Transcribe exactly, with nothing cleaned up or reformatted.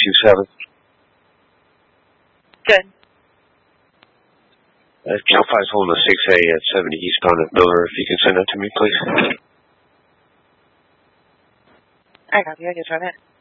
two seven. Good. Uh, Cal five's holding a six A at seventy eastbound at Miller. If you can send that to me, please. I copy. I just run it.